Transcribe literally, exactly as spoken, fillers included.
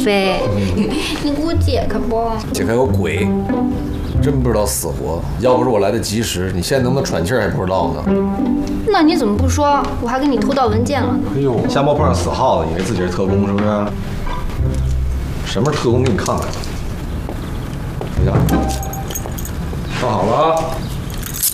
飞，你给我解开不？ 解开个鬼！真不知道死活。要不是我来的及时，你现在能不能喘气儿还不知道呢。 那你怎么不说？我还给你偷到文件了呢。 哎呦，瞎猫碰上死耗子，以为自己是特工是不是？什么是特工？给你看看。回家。放好了啊。